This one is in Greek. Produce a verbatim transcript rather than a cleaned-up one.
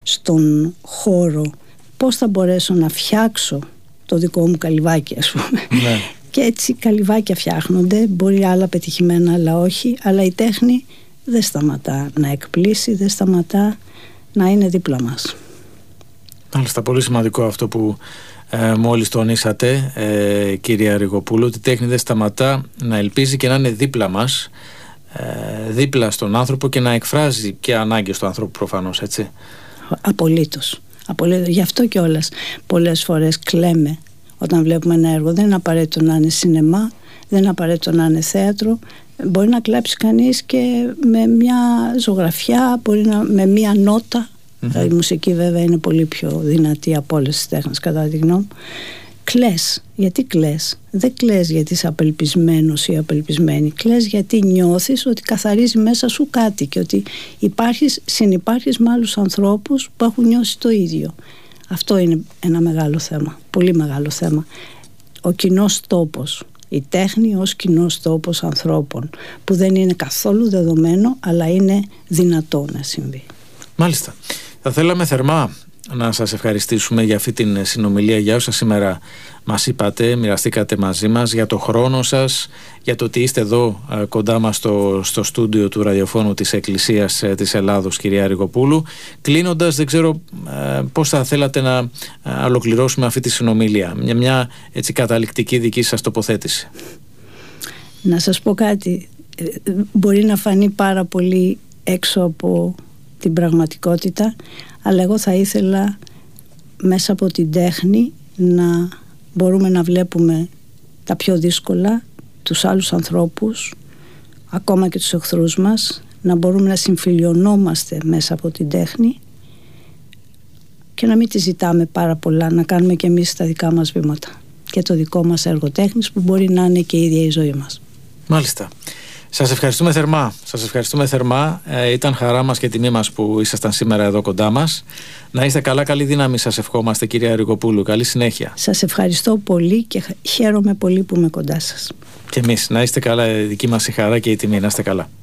στον χώρο πώς θα μπορέσω να φτιάξω το δικό μου καλυβάκι, ας πούμε. Ναι. Και έτσι καλυβάκια φτιάχνονται, μπορεί άλλα πετυχημένα άλλα όχι, αλλά η τέχνη δεν σταματά να εκπλήσει, δεν σταματά να είναι δίπλα μας. Μάλιστα, πολύ σημαντικό αυτό που ε, μόλις τονίσατε, ε, κυρία Αριγοπούλου, ότι η τέχνη δεν σταματά να ελπίζει και να είναι δίπλα μας, ε, δίπλα στον άνθρωπο και να εκφράζει και ανάγκες του ανθρώπου προφανώς, έτσι. Απολύτως. Απολύτως. Γι' αυτό κιόλας πολλές φορές κλαίμε όταν βλέπουμε ένα έργο. Δεν είναι απαραίτητο να είναι σινεμά, δεν είναι απαραίτητο να είναι θέατρο. Μπορεί να κλάψει κανείς και με μια ζωγραφιά, μπορεί να, με μια νότα. Mm-hmm. Η μουσική βέβαια είναι πολύ πιο δυνατή από όλες τις τέχνες, κατά τη γνώμη μου. Κλαις. Γιατί κλαις? Δεν κλαις γιατί είσαι απελπισμένος ή απελπισμένη. Κλαις γιατί νιώθεις ότι καθαρίζει μέσα σου κάτι και ότι υπάρχεις, συνυπάρχεις με άλλους ανθρώπους που έχουν νιώσει το ίδιο. Αυτό είναι ένα μεγάλο θέμα, πολύ μεγάλο θέμα. Ο κοινός τόπος, η τέχνη ως κοινός τόπος ανθρώπων, που δεν είναι καθόλου δεδομένο, αλλά είναι δυνατό να συμβεί. Μάλιστα. Θα θέλαμε θερμά να σας ευχαριστήσουμε για αυτή την συνομιλία, για όσα σήμερα μας είπατε, μοιραστήκατε μαζί μας, για το χρόνο σας, για το ότι είστε εδώ κοντά μας στο, στο στούντιο του ραδιοφώνου της Εκκλησίας της Ελλάδος, κυρία Αριγοπούλου. Κλείνοντας, δεν ξέρω ε, πώς θα θέλατε να ολοκληρώσουμε αυτή τη συνομιλία, μια, μια έτσι καταληκτική δική σας τοποθέτηση. Να σας πω κάτι, μπορεί να φανεί πάρα πολύ έξω από την πραγματικότητα, αλλά εγώ θα ήθελα μέσα από την τέχνη να μπορούμε να βλέπουμε τα πιο δύσκολα, τους άλλους ανθρώπους, ακόμα και τους εχθρούς μας, να μπορούμε να συμφιλιωνόμαστε μέσα από την τέχνη και να μην τη ζητάμε πάρα πολλά, να κάνουμε και εμείς τα δικά μας βήματα και το δικό μας έργο τέχνης που μπορεί να είναι και η ίδια η ζωή μας. Μάλιστα. Σας ευχαριστούμε θερμά. Σας ευχαριστούμε θερμά. Ε, ήταν χαρά μας και τιμή μας που ήσασταν σήμερα εδώ κοντά μας. Να είστε καλά, καλή δύναμη σας ευχόμαστε, κυρία Αριγοπούλου. Καλή συνέχεια. Σας ευχαριστώ πολύ και χαίρομαι πολύ που είμαι κοντά σας. Και εμείς. Να είστε καλά, δική μας η χαρά και η τιμή. Να είστε καλά.